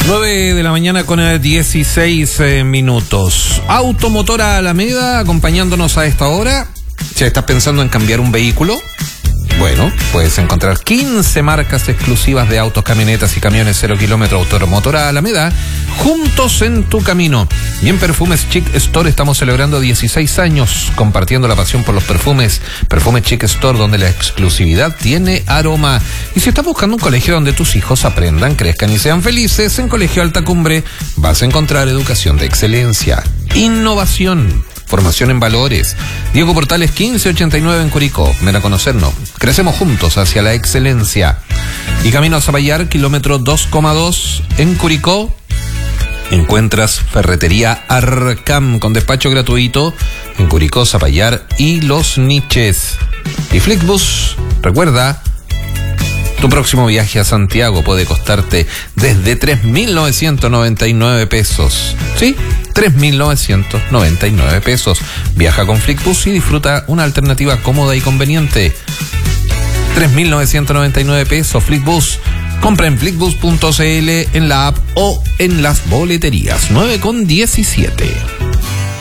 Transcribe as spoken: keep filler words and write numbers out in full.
nueve de la mañana con dieciséis eh, minutos. Automotora Alameda acompañándonos a esta hora. Si estás pensando en cambiar un vehículo, bueno, puedes encontrar quince marcas exclusivas de autos, camionetas y camiones cero kilómetros. Automotora Alameda, juntos en tu camino. Y en Perfumes Chic Store estamos celebrando dieciséis años, compartiendo la pasión por los perfumes. Perfumes Chic Store, donde la exclusividad tiene aroma. Y si estás buscando un colegio donde tus hijos aprendan, crezcan y sean felices, en Colegio Alta Cumbre vas a encontrar educación de excelencia, innovación, formación en valores. Diego Portales quince ochenta y nueve en Curicó. Ven a conocernos. Crecemos juntos hacia la excelencia. Y camino a Zapallar, kilómetro dos coma dos en Curicó. Encuentras Ferretería Arcam con despacho gratuito en Curicó, Zapallar y Los Niches. Y Flixbus, recuerda, tu próximo viaje a Santiago puede costarte desde tres mil novecientos noventa y nueve pesos. ¿Sí? tres mil novecientos noventa y nueve pesos. Viaja con Flixbus y disfruta una alternativa cómoda y conveniente. tres mil novecientos noventa y nueve pesos. Flixbus. Compra en flixbus punto c l, en la app o en las boleterías. nueve con diecisiete.